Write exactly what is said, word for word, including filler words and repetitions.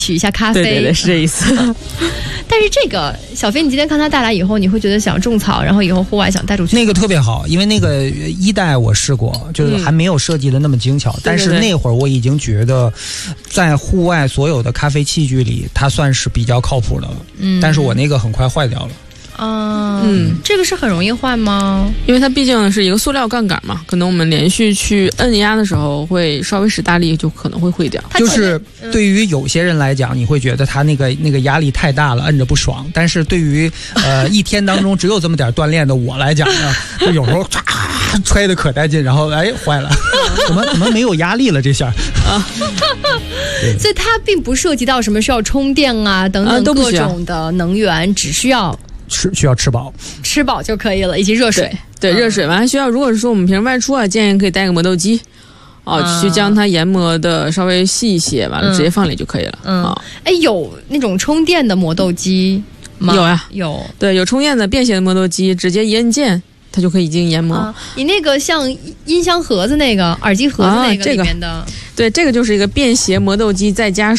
取一下咖啡。 对对对，是这意思。 但是这个小飞，你今天看它带来以后，你会觉得想种草，然后以后户外想带出去。 那个特别好，因为那个一代我试过，就是还没有设计的那么精巧，嗯、但是那会儿我已经觉得，在户外所有的咖啡器具里，它算是比较靠谱的了。嗯，但是我那个很快坏掉了。 嗯嗯，这个是很容易坏吗？ 因为它毕竟是一个塑料杠杆嘛，可能我们连续去摁压的时候会稍微使大力，就可能会坏掉。 就是对于有些人来讲，你会觉得它那个那个压力太大了，摁着不爽。但是对于呃一天当中只有这么点锻炼的我来讲呢，就有时候唰揣的可带劲，然后哎坏了，怎么怎么没有压力了这下啊？ 所以它并不涉及到什么需要充电啊等等各种的能源，啊、只需要。 吃需要吃饱， 吃饱就可以了，以及热水。 对，对热水完还需要。如果是说我们平时外出啊，建议可以带个磨豆机，哦、啊，去将它研磨的稍微细一些，完了直接放里就可以了。嗯，啊， 哎，有那种充电的磨豆机吗？ 有呀， 有。 对，有充电的便携的磨豆机，直接一摁键，它就可以进行研磨。 啊、你那个像音箱盒子那个、耳机盒子那个里面的， 啊这个、对，这个就是一个便携磨豆机，再加